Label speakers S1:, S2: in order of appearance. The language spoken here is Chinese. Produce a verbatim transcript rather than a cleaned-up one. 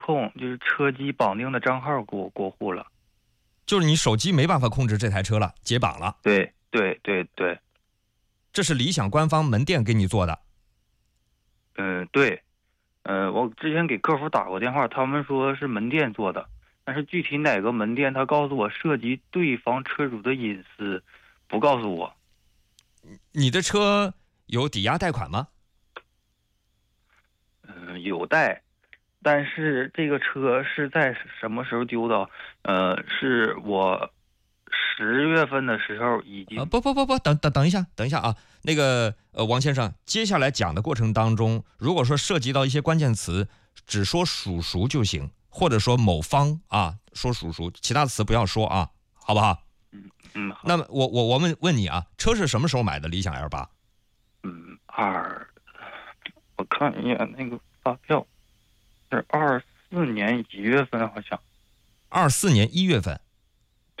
S1: 控，就是车机绑定的账号给我过户了。
S2: 就是你手机没办法控制这台车了，解绑了。
S1: 对对对对。
S2: 这是理想官方门店给你做的。
S1: 嗯，对。嗯，我之前给客服打过电话，他们说是门店做的，但是具体哪个门店，他告诉我涉及对方车主的隐私，不告诉我。
S2: 你的车有抵押贷款吗？
S1: 嗯，有贷，但是这个车是在什么时候丢的？呃，是我十月份的时候已经。
S2: 啊，不不不不，等等等一下，等一下啊，那个呃，王先生，接下来讲的过程当中，如果说涉及到一些关键词，只说属熟就行，或者说某方啊，说属熟，其他词不要说啊，好不好？
S1: 嗯嗯。好。
S2: 那么我我我问问你啊，车是什么时候买的理想 L 八？
S1: 嗯，二，我看一眼那个发票，是二四年一月份好像。
S2: 二四年一月份。